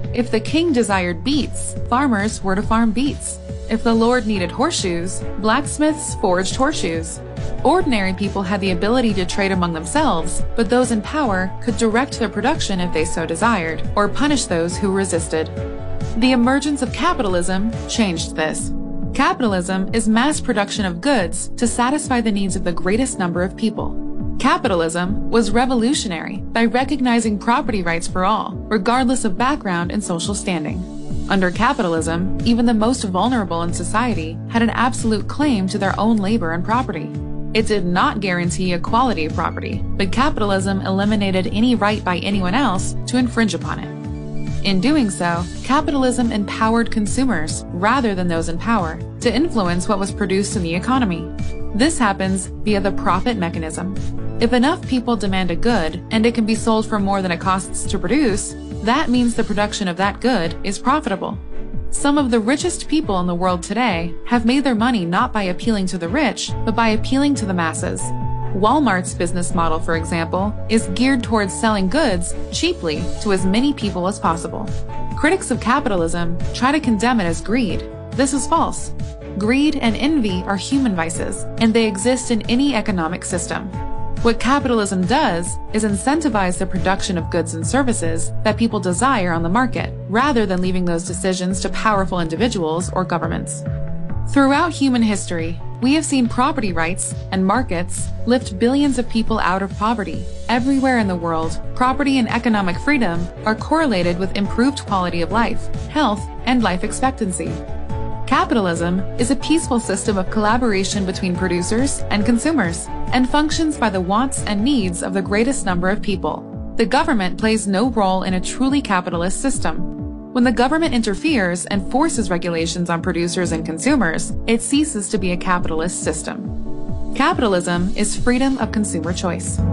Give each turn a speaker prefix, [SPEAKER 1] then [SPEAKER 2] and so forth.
[SPEAKER 1] If the king desired beets, farmers were to farm beets. If the lord needed horseshoes, blacksmiths forged horseshoes. Ordinary people had the ability to trade among themselves, but those in power could direct their production if they so desired, or punish those who resisted. The emergence of capitalism changed this. Capitalism is mass production of goods to satisfy the needs of the greatest number of people. Capitalism was revolutionary by recognizing property rights for all, regardless of background and social standing. Under capitalism, even the most vulnerable in society had an absolute claim to their own labor and property. It did not guarantee equality of property, but capitalism eliminated any right by anyone else to infringe upon it. In doing so, capitalism empowered consumers, rather than those in power, to influence what was produced in the economy. This happens via the profit mechanism. If enough people demand a good, and it can be sold for more than it costs to produce, that means the production of that good is profitable. Some of the richest people in the world today have made their money not by appealing to the rich, but by appealing to the masses. Walmart's business model, for example, is geared towards selling goods cheaply to as many people as possible. Critics of capitalism try to condemn it as greed. This is false. Greed and envy are human vices, and they exist in any economic system. What capitalism does is incentivize the production of goods and services that people desire on the market, rather than leaving those decisions to powerful individuals or governments. Throughout human history, we have seen property rights and markets lift billions of people out of poverty. Everywhere in the world, property and economic freedom are correlated with improved quality of life, health, and life expectancy. Capitalism is a peaceful system of collaboration between producers and consumers, and functions by the wants and needs of the greatest number of people. The government plays no role in a truly capitalist system. When the government interferes and forces regulations on producers and consumers, it ceases to be a capitalist system. Capitalism is freedom of consumer choice.